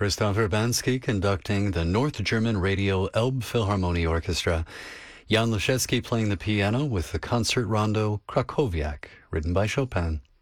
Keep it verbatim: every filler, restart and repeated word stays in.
Christoph Urbanski conducting the North German Radio Elbphilharmonie Orchestra. Jan Leschetski playing the piano with the concert rondo Krakowiak, written by Chopin.